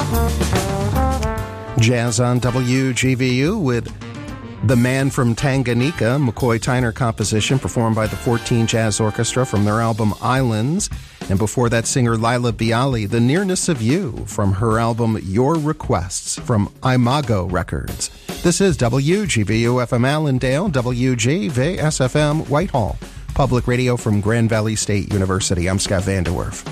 Jazz on WGVU with The Man from Tanganyika, McCoy Tyner composition performed by the 14 Jazz Orchestra from their album Islands. And before that, singer Laila Biali, The Nearness of You from her album Your Requests from Imago Records. This is WGVU FM Allendale, WGVSFM Whitehall, public radio from Grand Valley State University. I'm Scott Vanderwerf.